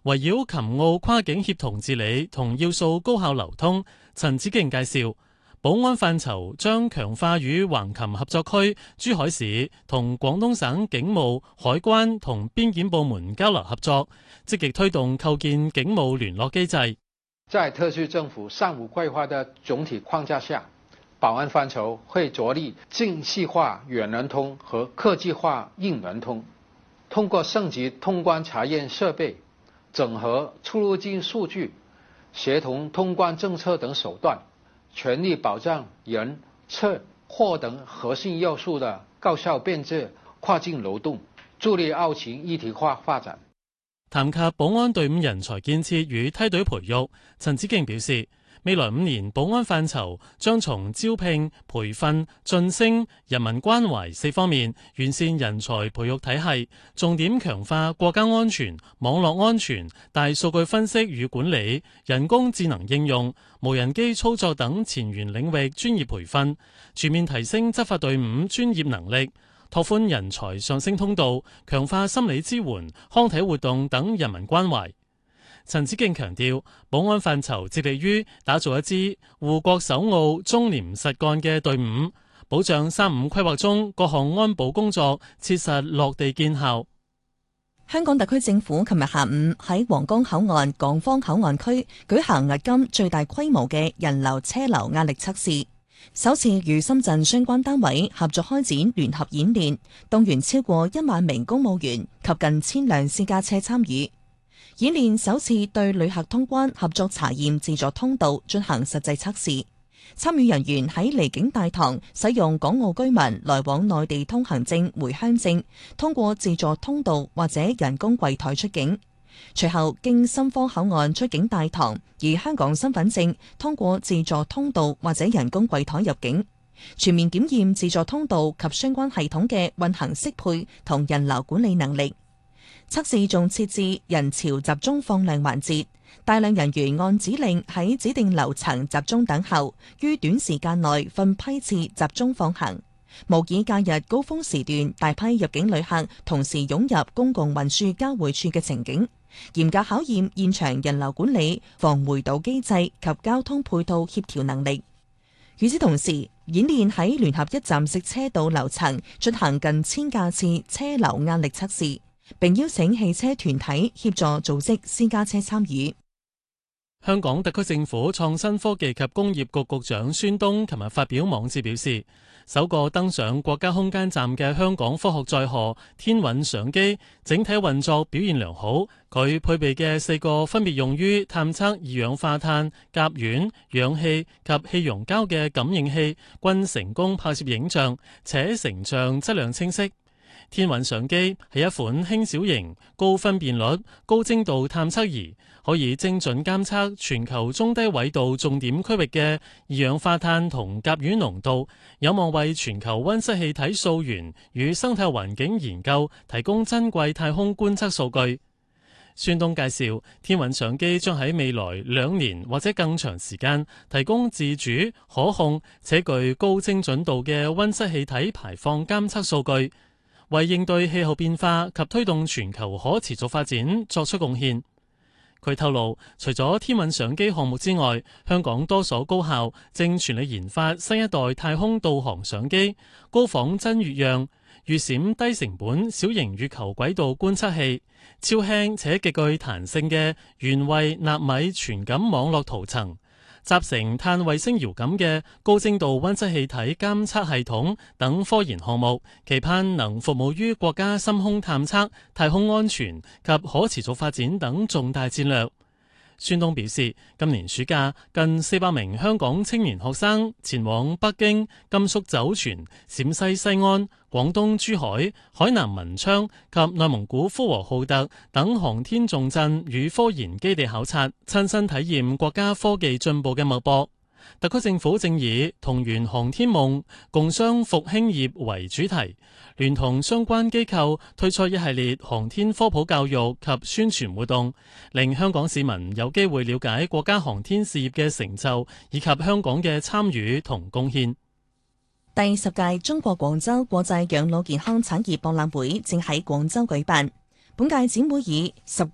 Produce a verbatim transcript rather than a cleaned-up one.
圍繞琴澳跨境協同治理同要素高效流通。陳子敬介紹，保安範疇將強化與橫琴合作區、珠海市同廣東省警務、海關同邊檢部門交流合作，積極推動構建警務聯絡機制。 在特區政府三五規劃的總體框架下，保安範疇會着力精細化遠聯通和科技化硬聯通，通過升級通關查驗設備、整合出入境數據、協同通關政策等手段，全力保障人、車、貨等核心要素的高效便捷跨境流動，助力澳情一體化發展。 談及保安隊伍人才建設與梯隊培育，陳子敬表示，未來五年保安範疇將從招聘、培訓、晉升、人民關懷四方面完善人才培育體系，重點強化國家安全、網絡安全、大數據分析與管理、人工智能應用、無人機操作等前沿領域專業培訓，全面提升執法隊伍專業能力，拓寬人才上升通道，強化心理支援、康體活動等人民關懷。陳子敬強調，保安範疇致力於打造一支護國守澳、忠廉實幹嘅隊伍，保障三五規劃中各項安保工作切實落地見效。 香港特區政府琴日下午喺皇崗口岸港方口岸區舉行迄今最大規模嘅人流車流壓力測試，首次與深圳相關單位合作開展聯合演練，動員超過一萬名公務員及近千輛私家車參與。演練首次對旅客通關合作查驗自助通道進行實際測試，參與人員喺離境大堂使用港澳居民來往內地通行證回鄉證，通過自助通道或者人工櫃台出境。隨後經深方口岸出境大堂，以香港身份證通過自助通道或者人工櫃台入境，全面檢驗自助通道及相關系統嘅運行適配同人流管理能力。測試仲設置人潮集中放量環節，大量人員按指令喺指定樓層集中等候，於短時間內分批次集中放行，模擬假日高峰時段大批入境旅客同時湧入公共運輸交匯處嘅情景，嚴格考驗現場人流管理、防回堵機制及交通配套協調能力。與此同時，演練喺聯合一站式車道樓層進行近千架次車流壓力測試，並邀請汽車團體協助組織私家車參與。 香港特區政府創新科技及工業局局長孫東琴日發表網誌表示，首個登上國家空間站嘅香港科學載荷天韻相機整體運作表現良好，佢配備嘅四個分別用於探測二氧化碳、甲烷、氧氣及氣溶膠嘅感應器均成功拍攝影像，且成像質量清晰。天韻相機係一款輕小型、高分辨率、高精度探測儀，可以精準監測全球中低緯度重點區域嘅二氧化碳同甲烷濃度，有望為全球溫室氣體溯源與生態環境研究提供珍貴太空觀測數據。孫東介紹，天韻相機將喺未來兩年或者更長時間提供自主、可控且具高精準度嘅溫室氣體排放監測數據，為應對氣候變化及推動全球可持續發展作出貢獻。佢透露，除咗天韻相機項目之外，香港多所高校正全力研發新一代太空導航相機、高仿真月樣、月閃低成本小型月球軌道觀測器、超輕且極具彈性嘅原位納米傳感網絡圖層、集成碳衛星遙感嘅高精度溫室氣體監測系統等科研項目，期盼能服務於國家深空探測、太空安全及可持續發展等重大戰略。孫東表示，今年暑假近四百名香港青年學生前往北京、甘肅酒泉、陝西西安、廣東珠海、海南文昌及內蒙古呼和浩特等航天重鎮與科研基地考察，親身體驗國家科技進步嘅脈搏。特區政府正以同圓航天夢、共商復興業為主題，聯同相關機構推出一系列航天科普教育及宣傳活動，令香港市民有機會了解國家航天事業嘅成就以及香港嘅參與同貢獻。 第十屆中國廣州國際養老健康產業博覽會正喺廣州舉辦。本屆展會以十